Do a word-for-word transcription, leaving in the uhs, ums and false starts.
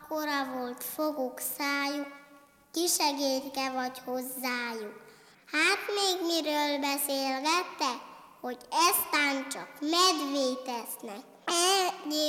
akkora volt foguk szájuk, kisegédke vagy hozzájuk. Hát még miről beszélgettek, hogy eztán csak medvét esznek. Ennyi